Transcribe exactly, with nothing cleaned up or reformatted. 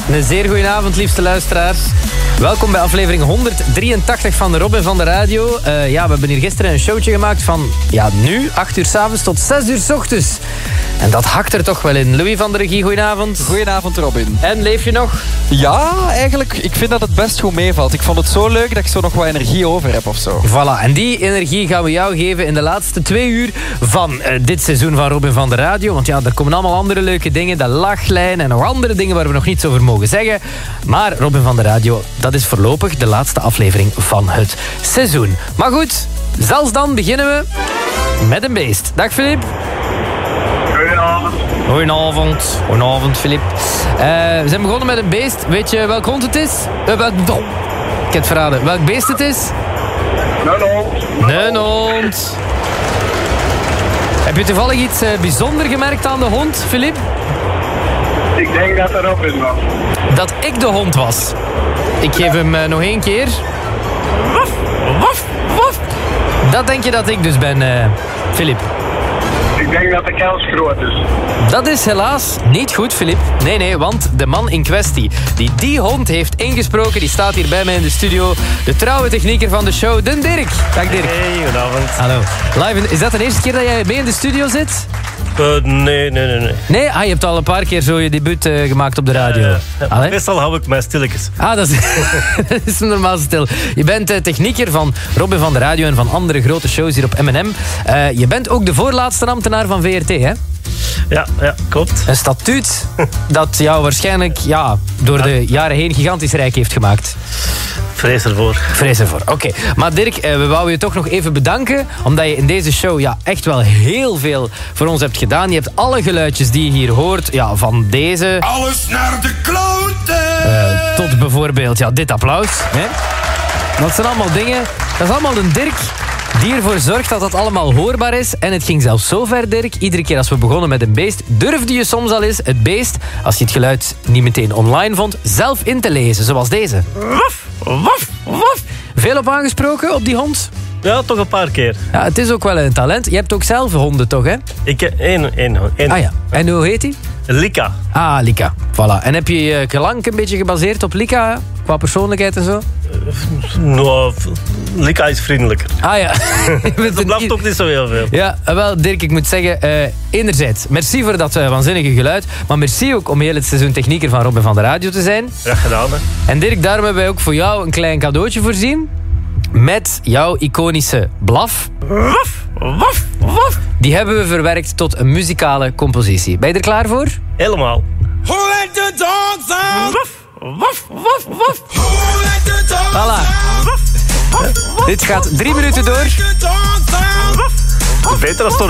Een zeer goeie avond, liefste luisteraars. Welkom bij aflevering honderddrieëntachtig van de Robin van de Radio. Uh, ja, we hebben hier gisteren een showtje gemaakt van ja, nu, acht uur 's avonds tot zes uur 's ochtends. En dat hakt er toch wel in. Louis van de Regie, goedenavond. Goedenavond, Robin. En leef je nog? Ja, eigenlijk, ik vind dat het best goed meevalt. Ik vond het zo leuk dat ik zo nog wat energie over heb of zo. Voilà, en die energie gaan we jou geven in de laatste twee uur van uh, dit seizoen van Robin van de Radio. Want ja, er komen allemaal andere leuke dingen, de lachlijn en nog andere dingen waar we nog niets over mogen zeggen. Maar Robin van de Radio, dat is voorlopig de laatste aflevering van het seizoen. Maar goed, zelfs dan beginnen we met een beest. Dag Filip. Goedenavond. Goedenavond. Goedenavond, Filip. Uh, we zijn begonnen met een beest. Weet je welk hond het is? Uh, welk... Oh, ik heb het verraden. Welk beest het is? Een hond. Een hond. Heb je toevallig iets uh, bijzonder gemerkt aan de hond, Filip? Ik denk dat er Robin was. Dat ik de hond was. Ik geef hem uh, nog één keer. Waf, waf, waf. Dat denk je dat ik dus ben, uh, Filip? Ik denk dat de kels groot is. Dat is helaas niet goed, Filip. Nee, nee, want de man in kwestie die die hond heeft ingesproken, die staat hier bij mij in de studio. De trouwe technieker van de show, de Dirk. Dag Dirk. Hey, goedenavond. Hallo. Live in, is dat de eerste keer dat jij mee in de studio zit? Uh, nee, nee, nee, nee. Nee? Ah, je hebt al een paar keer zo je debuut uh, gemaakt op de radio. Uh, uh, meestal hou ik mij stilletjes. Ah, dat is, dat is normaal stil. Je bent uh, technieker van Robin van de Radio en van andere grote shows hier op M en M. Uh, je bent ook de voorlaatste ambtenaar van V R T, hè? Ja, ja, klopt. Een statuut dat jou waarschijnlijk ja, door de jaren heen gigantisch rijk heeft gemaakt. Vrees ervoor. Vrees ervoor, oké. Okay. Maar Dirk, we wouden je toch nog even bedanken, omdat je in deze show ja, echt wel heel veel voor ons hebt gedaan. Je hebt alle geluidjes die je hier hoort, ja, van deze... Alles naar de kloten! Uh, tot bijvoorbeeld ja, dit applaus. Hè? Dat zijn allemaal dingen... Dat is allemaal een Dirk die ervoor zorgt dat dat allemaal hoorbaar is. En het ging zelfs zo ver, Dirk. Iedere keer als we begonnen met een beest, durfde je soms al eens het beest, als je het geluid niet meteen online vond, zelf in te lezen, zoals deze. Waf, waf, waf. Veel op aangesproken op die hond? Ja, toch een paar keer. Ja, het is ook wel een talent. Je hebt ook zelf honden, toch, hè? Ik heb één, één, één. Ah ja. En hoe heet hij? Lika. Ah, Lika. Voilà. En heb je je klank een beetje gebaseerd op Lika, qua persoonlijkheid en zo? Uh, nou, Lika is vriendelijker. Ah ja. Dat blaft ook niet zo heel veel. Ja, wel Dirk, ik moet zeggen, uh, enerzijds, merci voor dat uh, waanzinnige geluid, maar merci ook om heel het seizoen technieker van Robin van de Radio te zijn. Graag gedaan, hè. En Dirk, daarom hebben wij ook voor jou een klein cadeautje voorzien. Met jouw iconische blaf. Waf, waf, waf. Die hebben we verwerkt tot een muzikale compositie. Ben je er klaar voor? Helemaal. Who let the dogs out? Waf, waf, waf, waf. Who let the dogs Voilà. out? Waf, waf, waf. Dit gaat drie minuten door. Who let the dogs out? Beter als